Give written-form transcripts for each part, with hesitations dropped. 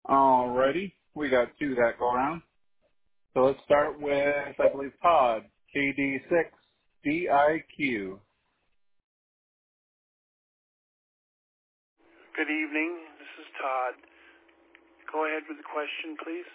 Alrighty, we got two that go around. So let's start with, I believe, Todd, KD6DIQ. Good evening. This is Todd. Go ahead with the question, please.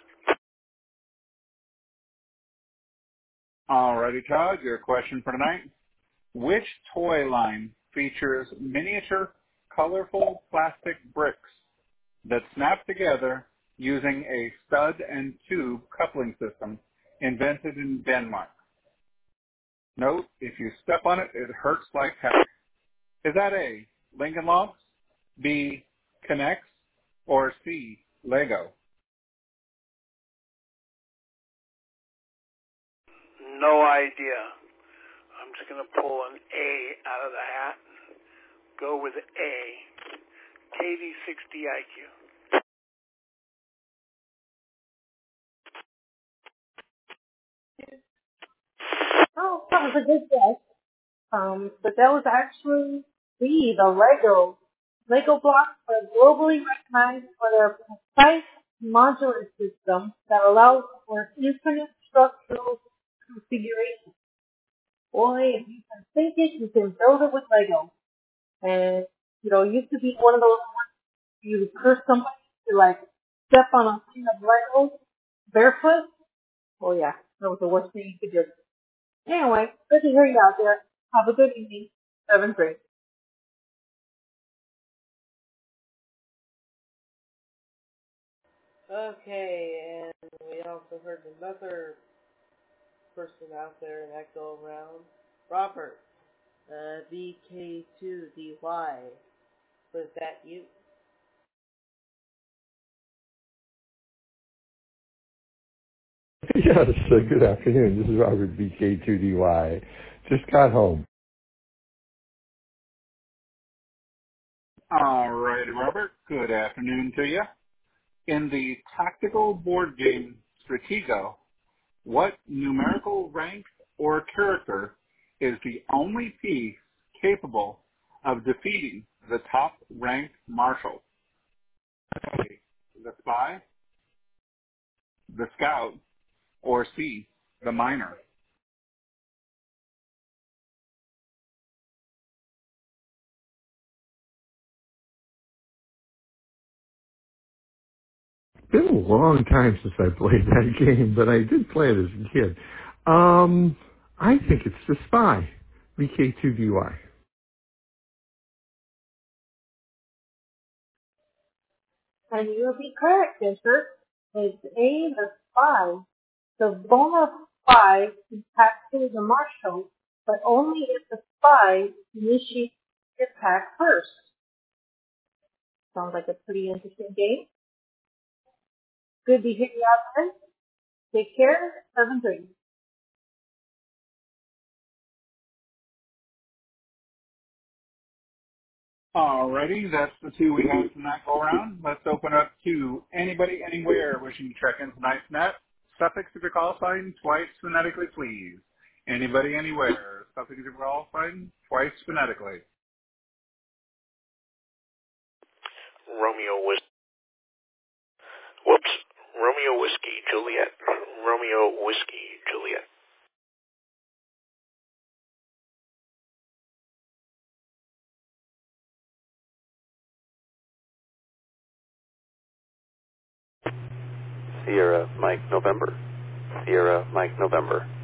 Alrighty, Todd, your question for tonight. Which toy line features miniature, colorful plastic bricks that snap together using a stud and tube coupling system invented in Denmark? Note, if you step on it, it hurts like heck. Is that A, Lincoln Logs, B, K'NEX, or C, Lego? No idea. I'm just going to pull an A out of the hat. Go with A. KD6DIQ. Oh, that was a good guess. But that was actually the Lego. Lego blocks are globally recognized for their precise modular system that allows for infinite structural configuration. Boy, if you can think it, you can build it with Lego. And, it used to be one of those ones you curse somebody to, step on a thing of Legos barefoot. Oh, yeah, that was the worst thing you could do. Anyway, good to hear you out there. Have a good evening. 7th grade. Okay, and we also heard another person out there in that go around. Robert, VK2DY. Was that you? Yes, good afternoon. This is Robert BK2DY. Just got home. Alrighty, Robert, good afternoon to you. In the tactical board game Stratego, what numerical rank or character is the only piece capable of defeating the top-ranked marshal? A, the spy, the scout, or C, the miner? It's been a long time since I played that game, but I did play it as a kid. I think it's the spy, VK2DY. And you'll be correct, Fisher. It's A, the spy. The bona fide can tackle the marshal, but only if the spy initiates the attack first. Sounds like a pretty interesting game. Good to hear you out there. Take care. 7th grade. Alrighty, that's the two we have from that go around. Let's open up to anybody, anywhere wishing to check in tonight's net. Suffix if you're call sign, twice phonetically, please. Anybody, anywhere. Suffix if you're call sign, twice phonetically. Romeo Whiskey Juliet. Romeo Whiskey Juliet. Sierra Mike November. Sierra Mike November.